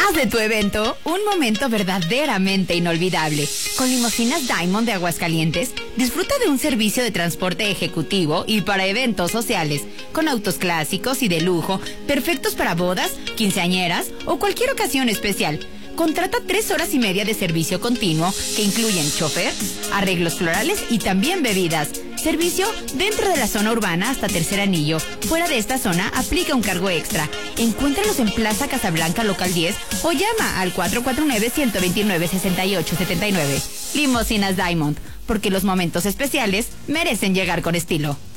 Haz de tu evento un momento verdaderamente inolvidable. Con Limusinas Diamond de Aguascalientes, disfruta de un servicio de transporte ejecutivo y para eventos sociales, con autos clásicos y de lujo, perfectos para bodas, quinceañeras o cualquier ocasión especial. Contrata 3 horas y media de servicio continuo que incluyen chofer, arreglos florales y también bebidas. Servicio dentro de la zona urbana hasta Tercer Anillo. Fuera de esta zona aplica un cargo extra. Encuéntralos en Plaza Casablanca Local 10 o llama al 449-129-6879. Limusinas Diamond, porque los momentos especiales merecen llegar con estilo.